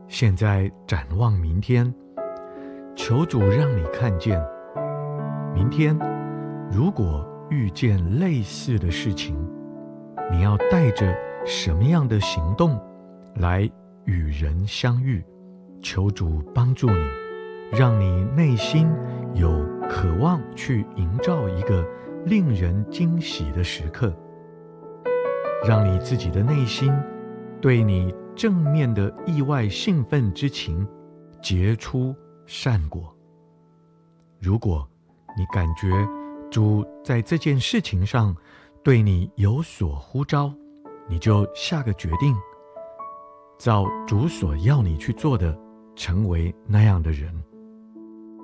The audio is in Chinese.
现在展望明天，求主让你看见，明天如果遇见类似的事情，你要带着什么样的行动来与人相遇。求主帮助你，让你内心有渴望去营造一个令人惊喜的时刻，让你自己的内心对你正面的意外兴奋之情结出善果。如果你感觉主在这件事情上对你有所呼召，你就下个决定，照主所要你去做的，成为那样的人。